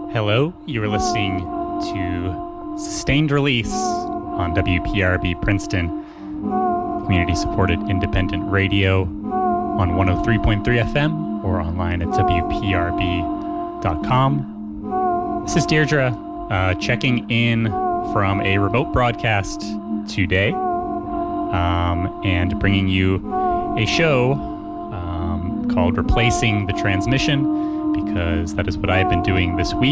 Hello, you are listening to Sustained Release on WPRB Princeton, community-supported independent radio on 103.3 FM or online at WPRB.com. This is Deirdre checking in from a remote broadcast today and bringing you a show called Replacing the Transmission, because that is what I've been doing this week.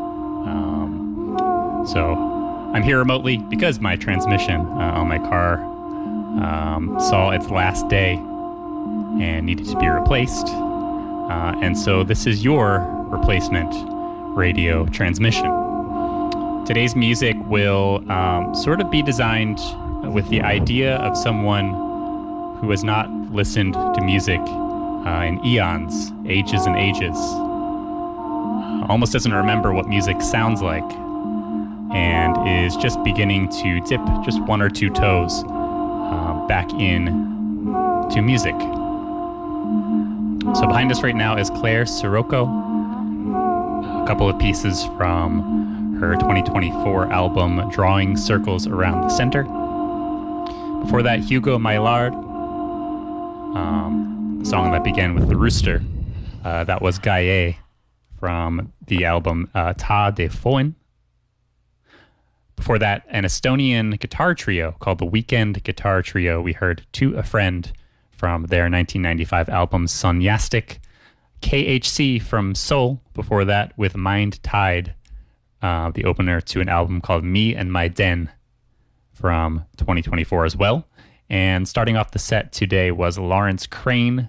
So I'm here remotely because my transmission on my car saw its last day and needed to be replaced. And so this is your replacement radio transmission. Today's music will sort of be designed with the idea of someone who has not listened to music in eons, ages and ages. Almost doesn't remember what music sounds like, and is just beginning to dip just one or two toes back in to music. So behind us right now is Claire Sirocco, a couple of pieces from her 2024 album Drawing Circles Around the Center. Before that, Hugo Maillard, a song that began with the rooster. That was Gaie from the album Ta de Foin. Before that, an Estonian guitar trio called the Weekend Guitar Trio. We heard To a Friend from their 1995 album Sonyastic. KHC from Seoul. Before that, with Mind Tide, the opener to an album called Me and My Den from 2024 as well. And starting off the set today was Lawrence Crane.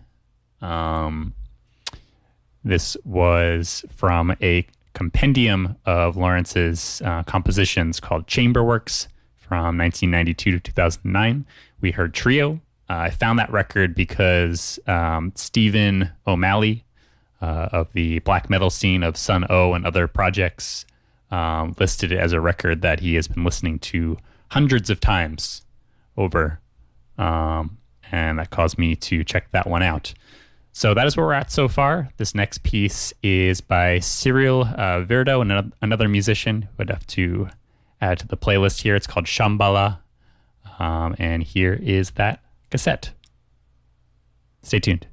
This was from a compendium of Lawrence's compositions called Chamberworks from 1992 to 2009. We heard Trio. I found that record because Stephen O'Malley of the black metal scene of Sun O and other projects listed it as a record that he has been listening to hundreds of times over. And that caused me to check that one out. So that is where we're at so far. This next piece is by Cyril Verdo, another musician who I'd have to add to the playlist here. It's called Shambhala. And here is that cassette. Stay tuned.